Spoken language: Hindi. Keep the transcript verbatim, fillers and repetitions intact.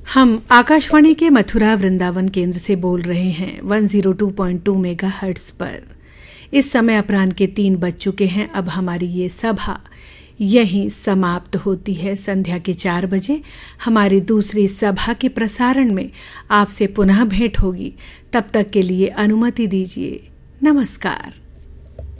हम आकाशवाणी के मथुरा वृंदावन केंद्र से बोल रहे हैं एक सौ दो पॉइंट दो मेगाहर्ट्ज पर। इस समय अपराह्न के तीन बज चुके हैं। अब हमारी ये सभा यहीं समाप्त होती है। संध्या के चार बजे हमारी दूसरी सभा के प्रसारण में आपसे पुनः भेंट होगी। तब तक के लिए अनुमति दीजिए। नमस्कार।